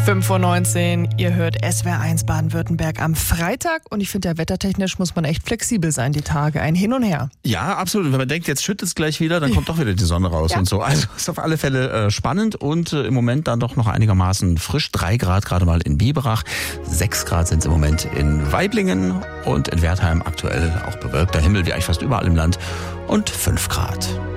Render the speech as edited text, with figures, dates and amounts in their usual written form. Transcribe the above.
5:19 Uhr, ihr hört SWR1 Baden-Württemberg am Freitag und ich finde, ja, wettertechnisch muss man echt flexibel sein, die Tage, ein Hin und Her. Ja, absolut. Und wenn man denkt, jetzt schüttet es gleich wieder, dann kommt doch wieder die Sonne raus und so. Also ist auf alle Fälle spannend und im Moment dann doch noch einigermaßen frisch. 3 Grad gerade mal in Biberach, 6 Grad sind es im Moment in Waiblingen und in Wertheim aktuell auch bewölkter Himmel, wie eigentlich fast überall im Land und 5 Grad.